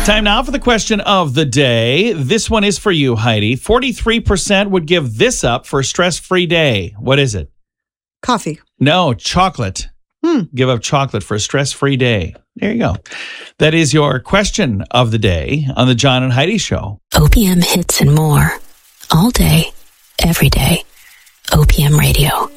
Time now for the question of the day. This one is for you, Heidi. 43% would give this up for a stress-free day. What is it? Coffee. No, chocolate. Give up chocolate for a stress-free day. There you go. That is your question of the day on the John and Heidi Show. OPM hits and more. All day, every day. OPM Radio.